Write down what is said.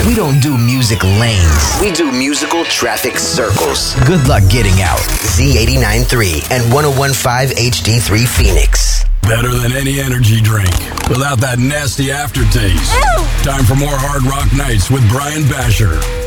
We don't do music lanes. We do musical traffic circles. Good luck getting out. Z89.3 and 101.5 HD3 Phoenix. Better than any energy drink, without that nasty aftertaste. Ew. Time for more Hard Rock Nights with Brian Basher.